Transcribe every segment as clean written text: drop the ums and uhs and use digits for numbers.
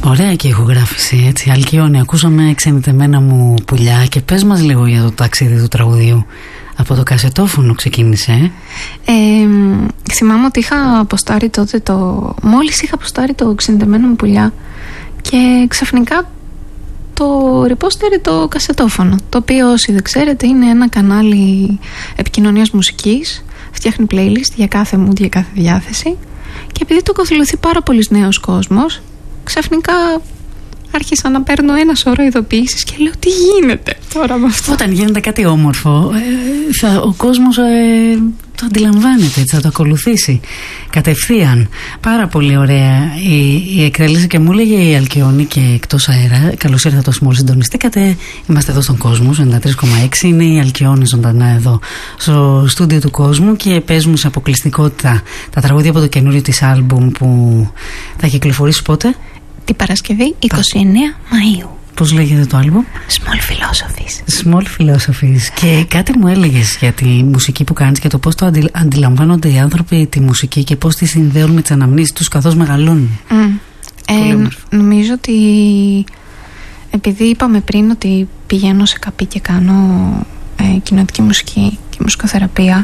Ωραία και ηχογράφηση, έτσι. Αλκιόνη, ακούσαμε Ξενιτεμένα μου πουλιά. Και πες μας λίγο για το ταξίδι του τραγουδιού. Από το κασετόφωνο ξεκίνησε. Θυμάμαι ότι είχα αποστάρει τότε μόλις είχα αποστάρει το Ξενιτεμένα μου πουλιά. Και ξαφνικά το ρεπόστερε το κασετόφωνο. Το οποίο, όσοι δεν ξέρετε, είναι ένα κανάλι επικοινωνίας μουσικής. Φτιάχνει playlist για κάθε mood, για κάθε διάθεση. Και επειδή το ακολουθεί πάρα πολλής νέος κόσμος, ξαφνικά άρχισα να παίρνω ένα σωρό ειδοποιήσεις και λέω τι γίνεται τώρα με αυτό. Όταν γίνεται κάτι όμορφο, ο κόσμος το αντιλαμβάνεται, θα το ακολουθήσει κατευθείαν. Πάρα πολύ ωραία η εκτέλεση και μου έλεγε η Αλκιόνη και εκτός αέρα. Καλώς ήρθατε όσοι μόλις συντονιστήκατε. Είμαστε εδώ στον κόσμο, 93,6. Είναι η Αλκιόνη ζωντανά εδώ στο στούντιο του κόσμου και παίζουμε σε αποκλειστικότητα τα τραγούδια από το καινούριο της άλμπουμ που θα κυκλοφορήσει πότε? Την Παρασκευή 29 Μαΐου. Πώς λέγεται το άλμπουμ? Small Philosophies. Small Philosophies. Και κάτι μου έλεγες για τη μουσική που κάνεις και το πώς το αντιλαμβάνονται οι άνθρωποι τη μουσική και πώς τη συνδέουν με τις αναμνήσεις τους καθώς μεγαλώνουν. Νομίζω ότι επειδή είπαμε πριν ότι πηγαίνω σε καπί και κάνω κοινοτική μουσική και μουσικοθεραπεία,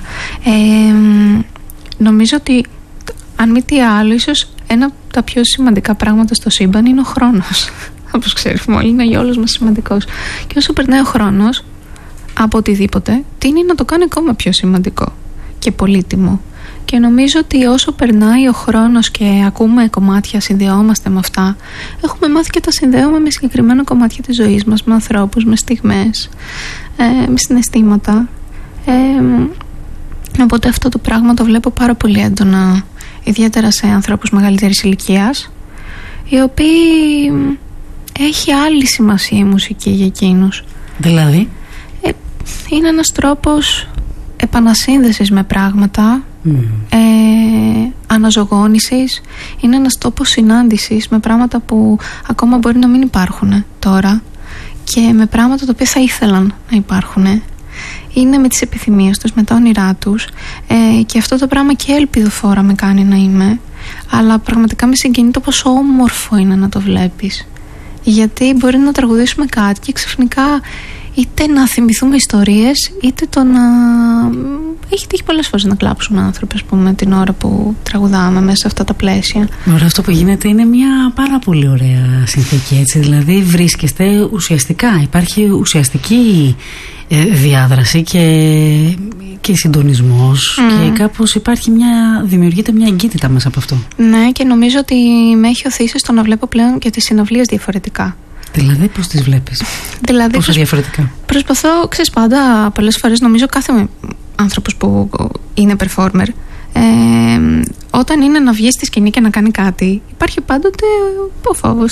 νομίζω ότι αν μη τι άλλο, ίσως ένα από τα πιο σημαντικά πράγματα στο σύμπαν είναι ο χρόνος. Όπως ξέρουμε όλοι, είναι για όλους μας σημαντικός. Και όσο περνάει ο χρόνος από οτιδήποτε, τείνει να το κάνει ακόμα πιο σημαντικό και πολύτιμο. Και νομίζω ότι όσο περνάει ο χρόνος και ακούμε κομμάτια, συνδεόμαστε με αυτά, έχουμε μάθει και τα συνδέουμε με συγκεκριμένα κομμάτια της ζωής μας, με ανθρώπους, με στιγμές, με συναισθήματα. Οπότε αυτό το πράγμα το βλέπω πάρα πολύ έντονα, ιδιαίτερα σε ανθρώπους μεγαλύτερης ηλικίας, οι οποίοι έχει άλλη σημασία η μουσική για εκείνους. Δηλαδή? Είναι ένας τρόπος επανασύνδεσης με πράγματα, αναζωγόνησης. Είναι ένας τόπος συνάντησης με πράγματα που ακόμα μπορεί να μην υπάρχουν τώρα και με πράγματα τα οποία θα ήθελαν να υπάρχουν. Είναι με τις επιθυμίες τους, με τα όνειρά τους, και αυτό το πράγμα και ελπιδοφόρα με κάνει να είμαι, αλλά πραγματικά με συγκινεί το πόσο όμορφο είναι να το βλέπεις. Γιατί μπορεί να τραγουδήσουμε κάτι και ξαφνικά είτε να θυμηθούμε ιστορίες, είτε το να... Έχει τύχει πολλές φορές να κλάψουν άνθρωποι, ας πούμε, την ώρα που τραγουδάμε μέσα σε αυτά τα πλαίσια. Ωραία, αυτό που γίνεται είναι μια πάρα πολύ ωραία συνθήκη, έτσι. Δηλαδή βρίσκεστε ουσιαστικά, υπάρχει ουσιαστική διάδραση και συντονισμός, και κάπως δημιουργείται μια εγκύτητα μέσα από αυτό. Ναι, και νομίζω ότι με έχει οθήσει στο να βλέπω πλέον και τις συναυλίες διαφορετικά. Δηλαδή πώς τις βλέπεις? Πόσο διαφορετικά? Προσπαθώ, ξέρεις, πάντα πολλές φορές, νομίζω κάθε άνθρωπος που είναι performer, όταν είναι να βγει στη σκηνή και να κάνει κάτι, υπάρχει πάντοτε ο φόβος